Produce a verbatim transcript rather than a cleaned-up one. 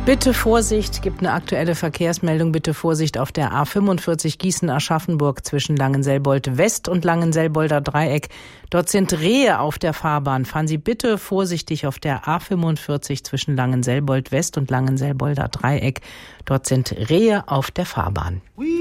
Bitte Vorsicht, gibt eine aktuelle Verkehrsmeldung. Bitte Vorsicht auf der A fünfundvierzig Gießen-Aschaffenburg zwischen Langenselbold West und Langenselbolder Dreieck. Dort sind Rehe auf der Fahrbahn. Fahren Sie bitte vorsichtig auf der A fünfundvierzig zwischen Langenselbold West und Langenselbolder Dreieck. Dort sind Rehe auf der Fahrbahn.